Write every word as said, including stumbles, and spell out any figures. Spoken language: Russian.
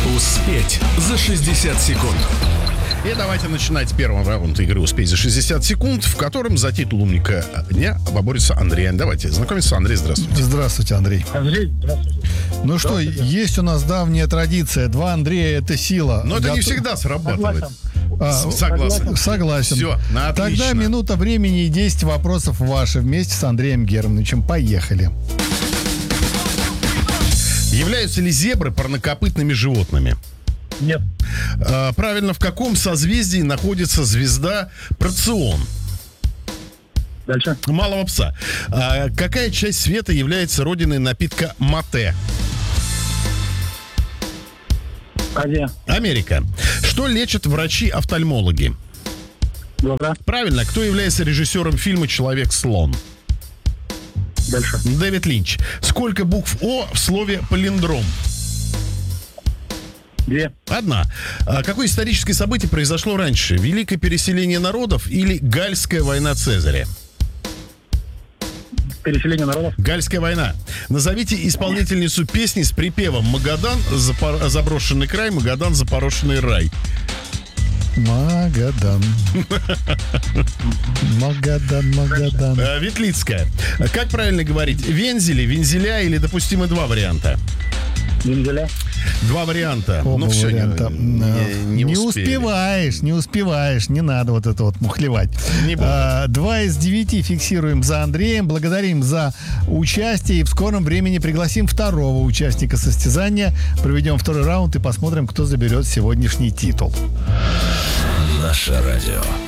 Успеть за шестьдесят секунд. И давайте начинать первый раунд игры «Успеть за шестьдесят секунд», в котором за титул умника дня поборется Андрей. Давайте знакомиться. Андрей, здравствуйте. Здравствуйте, Андрей. Андрей, здравствуйте. Ну что, есть у нас давняя традиция. Два Андрея — это сила. Но это Готов- не всегда срабатывает. А, Согласен. Согласен. Все, на отлично. Тогда минута времени и десять вопросов ваши вместе с Андреем Германовичем. Поехали. Являются ли зебры парнокопытными животными? Нет. А, правильно, в каком созвездии находится звезда Процион? Дальше. Малого пса. А, какая часть света является родиной напитка мате? Азия. Америка. Что лечат врачи-офтальмологи? Глаза. Правильно. Кто является режиссером фильма «Человек-слон»? Дальше. Дэвид Линч. Сколько букв О в слове «палиндром»? Две. Одна. А какое историческое событие произошло раньше? Великое переселение народов или Гальская война Цезаря? Переселение народов. Гальская война. Назовите исполнительницу песни с припевом «Магадан, запор... заброшенный край, Магадан, запорошенный рай». Магадан. Магадан, Магадан. А, Ветлицкая. Как правильно говорить? Вензели, вензеля или допустимы два варианта? Вензеля. Два варианта. Оба ну все, варианта. не, не, Не успели. успеваешь, не успеваешь. Не надо вот это вот мухлевать. Не буду. А, Два из девяти фиксируем за Андреем. Благодарим за участие. И в скором времени пригласим второго участника состязания. Проведем второй раунд и посмотрим, кто заберет сегодняшний титул. Наше радио.